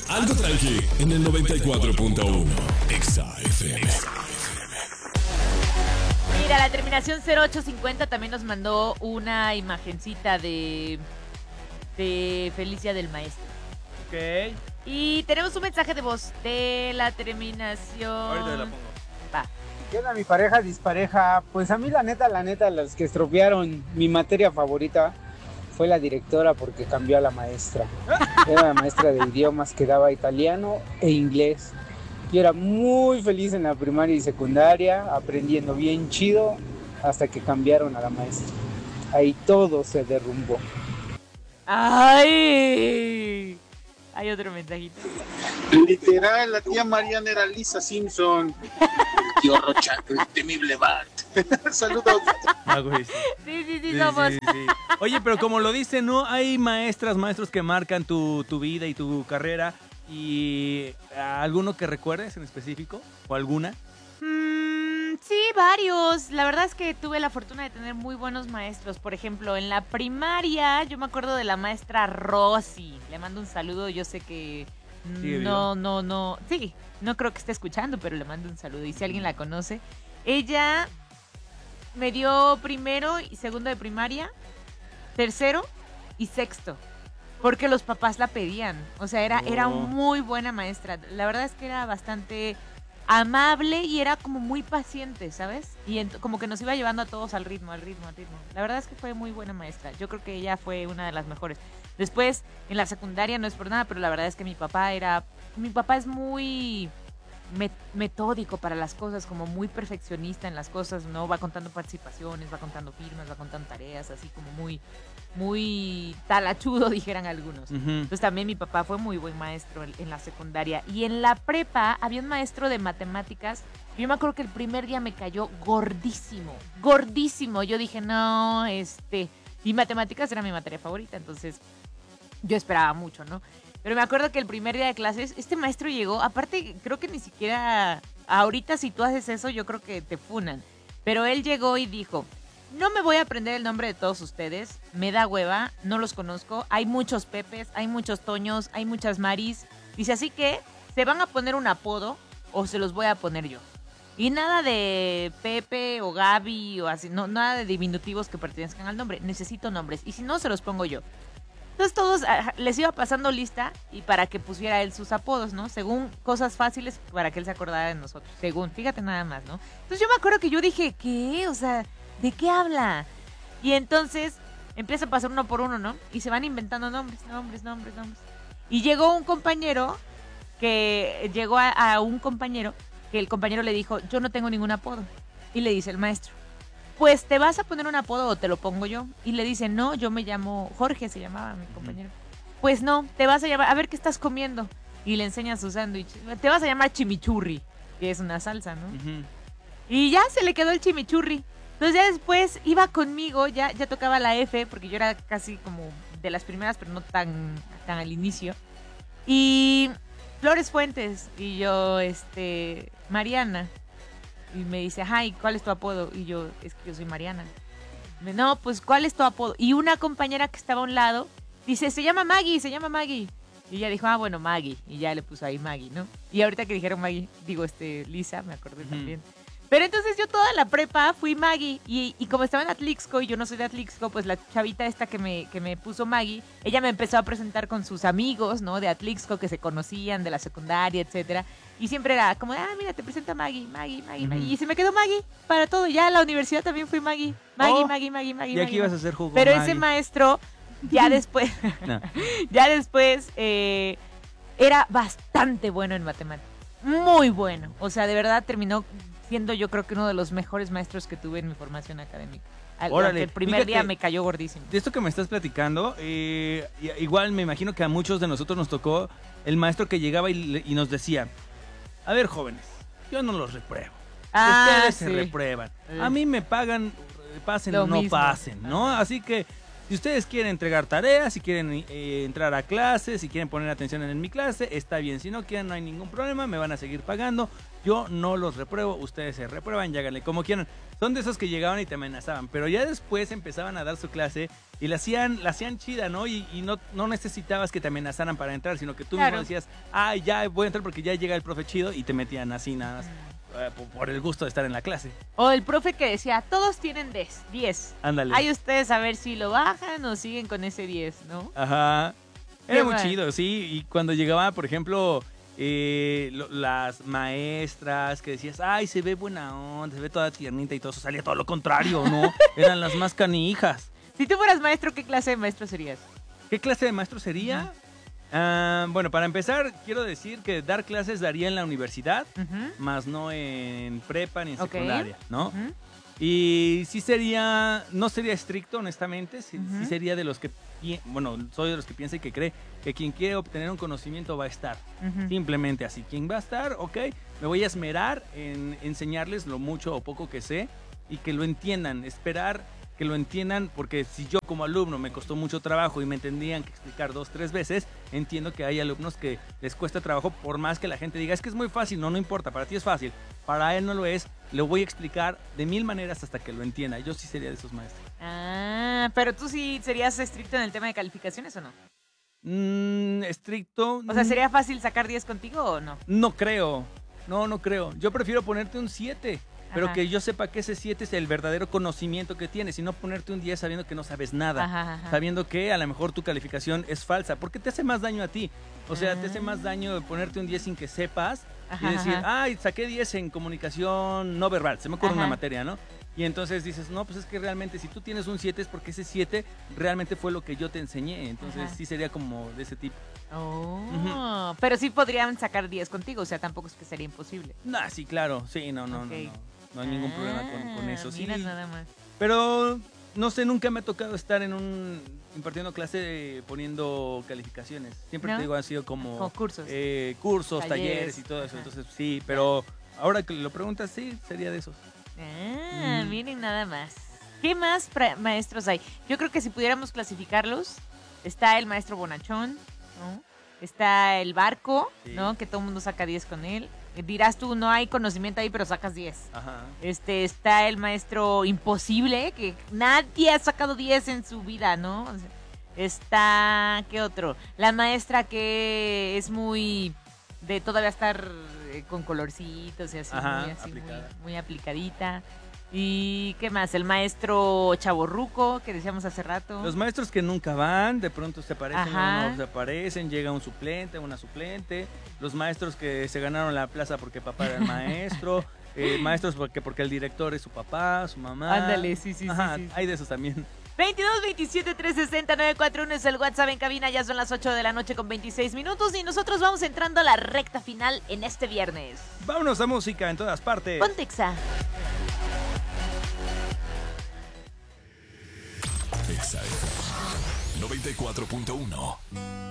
Algo tranqui en el 94.1 Exa FM. Mira, la terminación 0850 también nos mandó una imagencita de Feliz Día del Maestro. Ok. Y tenemos un mensaje de voz de la terminación. Ahorita la pongo. Va. ¿Qué onda mi pareja dispareja? Pues a mí la neta, los que estropearon mi materia favorita fue la directora porque cambió a la maestra. Era la maestra de idiomas que daba italiano e inglés. Yo era muy feliz en la primaria y secundaria, aprendiendo bien chido, hasta que cambiaron a la maestra. Ahí todo se derrumbó. ¡Ay! Hay otro mensajito. Literal, la tía Mariana era Lisa Simpson. Tío Rocha, el temible Bart. Saludos. Ah, güey, sí. Sí, somos. Sí. Oye, pero como lo dice, ¿no? Hay maestros que marcan tu vida y tu carrera. ¿Y alguno que recuerdes en específico? ¿O alguna? Sí, varios. La verdad es que tuve la fortuna de tener muy buenos maestros. Por ejemplo, en la primaria yo me acuerdo de la maestra Rosy. Le mando un saludo. Yo sé que no. Sí, no creo que esté escuchando, pero le mando un saludo. Y si alguien la conoce, ella me dio primero y segundo de primaria, tercero y sexto. Porque los papás la pedían. O sea, era muy buena maestra. La verdad es que era bastante amable y era como muy paciente, ¿sabes? Y como que nos iba llevando a todos al ritmo. La verdad es que fue muy buena maestra. Yo creo que ella fue una de las mejores. Después, en la secundaria, no es por nada, pero la verdad es que mi papá es muy metódico para las cosas, como muy perfeccionista en las cosas, ¿no? Va contando participaciones, va contando firmas, va contando tareas, así como muy talachudo, dijeran algunos. Entonces también mi papá fue muy buen maestro en la secundaria. Y en la prepa había un maestro de matemáticas. Yo me acuerdo que el primer día me cayó gordísimo. Yo dije, no, y matemáticas era mi materia favorita, entonces yo esperaba mucho, ¿no? Pero me acuerdo que el primer día de clases, este maestro llegó, aparte creo que ni siquiera, ahorita si tú haces eso, yo creo que te funan. Pero él llegó y dijo, no me voy a aprender el nombre de todos ustedes, me da hueva, no los conozco, hay muchos Pepes, hay muchos Toños, hay muchas Maris. Dice, así que se van a poner un apodo o se los voy a poner yo. Y nada de Pepe o Gaby o así, no, nada de diminutivos que pertenezcan al nombre, necesito nombres y si no se los pongo yo. Entonces todos les iba pasando lista y para que pusiera él sus apodos, ¿no? Según cosas fáciles para que él se acordara de nosotros. Según, fíjate nada más, ¿no? Entonces yo me acuerdo que yo dije, ¿qué? O sea, ¿de qué habla? Y entonces empieza a pasar uno por uno, ¿no? Y se van inventando nombres. Y llegó un compañero a un compañero que el compañero le dijo, yo no tengo ningún apodo. Y le dice el maestro, pues te vas a poner un apodo o te lo pongo yo. Y le dice, no, yo me llamo Jorge, se llamaba mi compañero. Pues no, te vas a llamar, a ver qué estás comiendo. Y le enseña su sándwich. Te vas a llamar chimichurri, que es una salsa, ¿no? Y ya se le quedó el chimichurri. Entonces ya después iba conmigo, ya tocaba la F, porque yo era casi como de las primeras, pero no tan al inicio. Y Flores Fuentes, y yo, Mariana. Y me dice, ay, ¿cuál es tu apodo? Y yo, es que yo soy Mariana. No, pues, ¿cuál es tu apodo? Y una compañera que estaba a un lado dice, se llama Maggie. Y ella dijo, bueno, Maggie. Y ya le puso ahí Maggie, ¿no? Y ahorita que dijeron Maggie, digo, Lisa, me acordé también. Pero entonces yo toda la prepa fui Maggie. Y como estaba en Atlixco y yo no soy de Atlixco, pues la chavita esta que me puso Maggie, ella me empezó a presentar con sus amigos, ¿no? De Atlixco que se conocían, de la secundaria, etcétera. Y siempre era como, mira, te presenta Maggie. Y se me quedó Maggie para todo. Ya en la universidad también fui Maggie. Maggie. Y aquí ibas a hacer jugo. Pero Maggie. ese maestro, ya después, era bastante bueno en matemáticas. Muy bueno. O sea, de verdad terminó siendo yo creo que uno de los mejores maestros que tuve en mi formación académica. Órale, el primer día me cayó gordísimo. De esto que me estás platicando, igual me imagino que a muchos de nosotros nos tocó el maestro que llegaba y nos decía, a ver, jóvenes, yo no los repruebo. Ustedes se reprueban. A mí me pagan, pasen o no pasen, ¿no? Así que Si ustedes quieren entregar tareas, si quieren entrar a clases, si quieren poner atención en mi clase, está bien. Si no quieren, no hay ningún problema, me van a seguir pagando. Yo no los repruebo, ustedes se reprueban y háganle como quieran. Son de esos que llegaban y te amenazaban, pero ya después empezaban a dar su clase y la hacían chida, ¿no? Y no necesitabas que te amenazaran para entrar, sino que tú mismo decías, ya voy a entrar porque ya llega el profe chido, y te metían así nada más. Por el gusto de estar en la clase. O el profe que decía, todos tienen 10. Ándale. Ahí ustedes a ver si lo bajan o siguen con ese 10, ¿no? Ajá. Era muy mal. chido, sí. Y cuando llegaba, por ejemplo, las maestras que decías, ay, se ve buena onda, se ve toda tiernita y todo eso, salía todo lo contrario, ¿no? Eran las más canijas. Si tú fueras maestro, ¿qué clase de maestro serías? ¿Qué clase de maestro sería? Bueno, para empezar, quiero decir que dar clases daría en la universidad, más no en prepa ni en secundaria, ¿no? Y sí no sería estricto, honestamente, sí sería de los que, soy de los que piensa y que cree que quien quiere obtener un conocimiento va a estar. Simplemente así, quien va a estar, ok, me voy a esmerar en enseñarles lo mucho o poco que sé y que lo entiendan, esperar que lo entiendan, porque si yo como alumno me costó mucho trabajo y me tendrían que explicar 2-3 veces, entiendo que hay alumnos que les cuesta trabajo, por más que la gente diga, es que es muy fácil, no importa, para ti es fácil, para él no lo es, le voy a explicar de 1000 maneras hasta que lo entienda. Yo sí sería de esos maestros. Pero tú sí serías estricto en el tema de calificaciones o no? Estricto. O sea, ¿sería fácil sacar 10 contigo o no? No creo, no creo. Yo prefiero ponerte un 7. Pero que yo sepa que ese 7 es el verdadero conocimiento que tienes y no ponerte un 10 sabiendo que no sabes nada, sabiendo que a lo mejor tu calificación es falsa, porque te hace más daño a ti. O sea, te hace más daño ponerte un 10 sin que sepas y decir, saqué 10 en comunicación no verbal, se me ocurre una materia, ¿no? Y entonces dices, no, pues es que realmente si tú tienes un 7 es porque ese 7 realmente fue lo que yo te enseñé. Entonces sí sería como de ese tipo. Pero sí podrían sacar 10 contigo, o sea, tampoco es que sería imposible. Sí, claro, sí, no hay ningún problema con eso. Mira, sí, nada más. Pero no sé, nunca me ha tocado estar impartiendo clase poniendo calificaciones. Siempre te digo, han sido como cursos. Cursos, talleres y todo eso. Entonces sí, pero ahora que lo preguntas, sí, sería de esos. Miren nada más. ¿Qué más maestros hay? Yo creo que si pudiéramos clasificarlos, está el maestro bonachón, ¿no? Está el barco, ¿no? Que todo el mundo saca 10 con él. Dirás tú, no hay conocimiento ahí, pero sacas 10. Está el maestro imposible, que nadie ha sacado 10 en su vida, ¿no? O sea, está, ¿qué otro? La maestra que es muy de todavía estar con colorcitos y así, muy aplicadita. ¿Y qué más? El maestro chavorruco que decíamos hace rato. Los maestros que nunca van, de pronto se aparecen, no se aparecen, llega un suplente, una suplente. Los maestros que se ganaron la plaza porque papá era el maestro. Maestros porque el director es su papá, su mamá. Ándale, sí. Hay de esos también. 22 27 360 941 es el WhatsApp en cabina. Ya son las 8 de la noche con 26 minutos y nosotros vamos entrando a la recta final en este viernes. Vámonos a música en todas partes. Pontexa. Exa 94.1